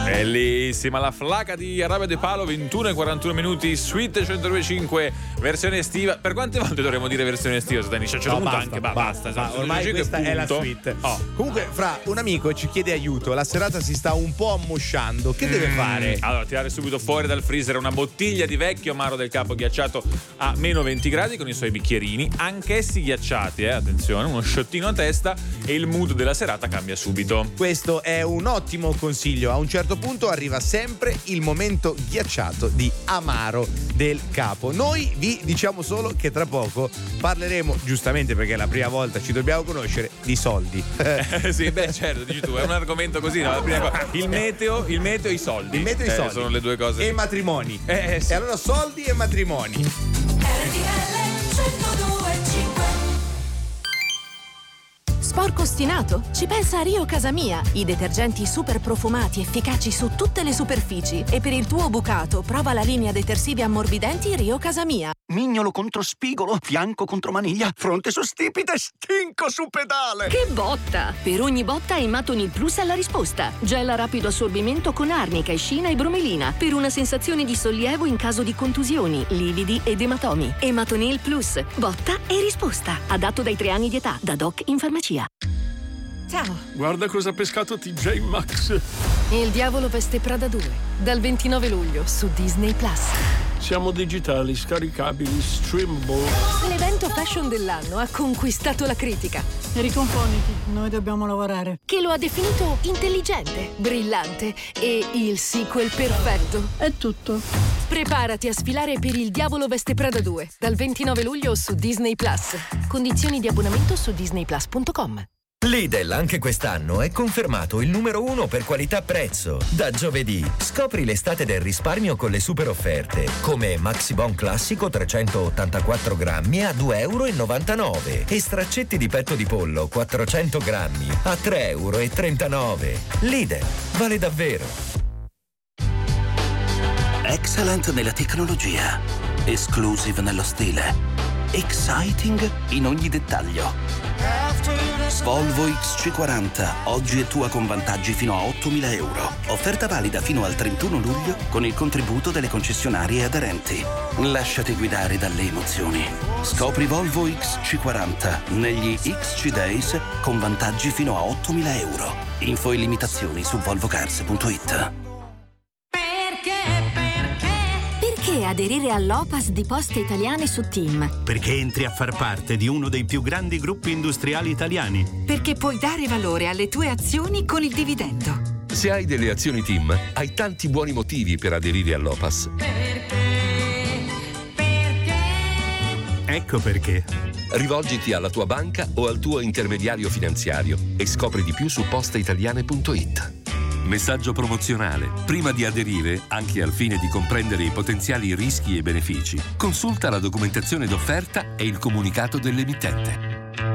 Bellissima la flaca di Arabia De Palo, 21 e 41 minuti, Sweet 102.5 versione estiva. Per quante volte dovremmo dire versione estiva, Dani? C'è No, basta, anche, basta. Ormai questa è la suite. Comunque, Fra, un amico ci chiede aiuto, la serata si sta un po' ammosciando, che deve fare? Allora, tirare subito fuori dal freezer una bottiglia di vecchio amaro del Capo ghiacciato a meno 20 gradi con i suoi bicchierini, anch'essi ghiacciati, attenzione, uno sciottino a testa e il mood della serata cambia subito. Questo è un ottimo consiglio. A un certo punto arriva sempre il momento ghiacciato di amaro del Capo. Noi vi diciamo solo che tra poco parleremo, giustamente perché è la prima volta ci dobbiamo conoscere, di soldi. Sì, beh, certo, dici tu, è un argomento così, no? La prima cosa. Il meteo e i soldi. Il meteo e i soldi sono le due cose. E matrimoni. Sì. E allora soldi e matrimoni. Sporco ostinato? Ci pensa Rio Casamia, i detergenti super profumati efficaci su tutte le superfici. E per il tuo bucato prova la linea detersivi ammorbidenti Rio Casamia. Mignolo contro spigolo, fianco contro maniglia, fronte su stipite, stinco su pedale. Che botta! Per ogni botta Ematonil Plus ha la risposta. Gel a rapido assorbimento con arnica, escina e bromelina per una sensazione di sollievo in caso di contusioni, lividi ed ematomi. Ematonil Plus, botta e risposta. Adatto dai 3 anni di età, da doc in farmacia. Ciao. Guarda cosa ha pescato TJ Maxx. Il diavolo veste Prada 2, dal 29 luglio su Disney Plus. Siamo digitali, scaricabili, streamable. L'evento fashion dell'anno ha conquistato la critica. Riconfoniti, noi dobbiamo lavorare. Che lo ha definito intelligente, brillante e il sequel perfetto. È tutto. Preparati a sfilare per Il Diavolo Veste Prada 2, dal 29 luglio su Disney Plus. Condizioni di abbonamento su disneyplus.com. Lidl anche quest'anno è confermato il numero 1 per qualità-prezzo. Da giovedì scopri l'estate del risparmio con le super offerte, come Maxi Bon classico 384 grammi a €2,99 e straccetti di petto di pollo 400 grammi a €3,39. Lidl, vale davvero. Excellent nella tecnologia, exclusive nello stile, exciting in ogni dettaglio. Volvo XC40, oggi è tua con vantaggi fino a €8.000. Offerta valida fino al 31 luglio con il contributo delle concessionarie aderenti. Lasciati guidare dalle emozioni. Scopri Volvo XC40 negli XC Days con vantaggi fino a €8.000. Info e limitazioni su volvocars.it. Perché aderire all'OPAS di Poste Italiane su TIM? Perché entri a far parte di uno dei più grandi gruppi industriali italiani. Perché puoi dare valore alle tue azioni con il dividendo. Se hai delle azioni TIM, hai tanti buoni motivi per aderire all'OPAS. Ecco perché. Rivolgiti alla tua banca o al tuo intermediario finanziario e scopri di più su posteitaliane.it. Messaggio promozionale. Prima di aderire, anche al fine di comprendere i potenziali rischi e benefici, consulta la documentazione d'offerta e il comunicato dell'emittente.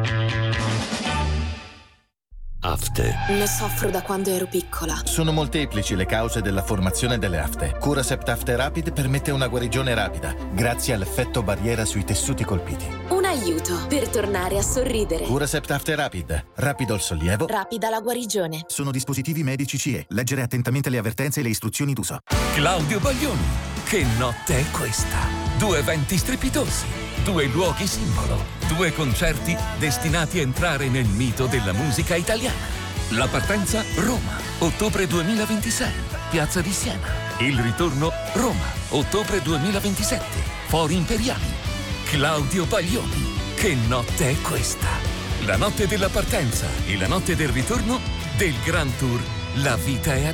Afte. Ne soffro da quando ero piccola. Sono molteplici le cause della formazione delle afte. Curacept Afte Rapid permette una guarigione rapida, grazie all'effetto barriera sui tessuti colpiti. Un aiuto per tornare a sorridere. Curacept Afte Rapid. Rapido il sollievo. Rapida la guarigione. Sono dispositivi medici CE. Leggere attentamente le avvertenze e le istruzioni d'uso. Claudio Baglioni. Che notte è questa? 2 eventi strepitosi, 2 luoghi simbolo, 2 concerti destinati a entrare nel mito della musica italiana. La partenza Roma, ottobre 2026, Piazza di Siena. Il ritorno Roma, ottobre 2027, Fori Imperiali. Claudio Baglioni. Che notte è questa? La notte della partenza e la notte del ritorno del Grand Tour La Vita è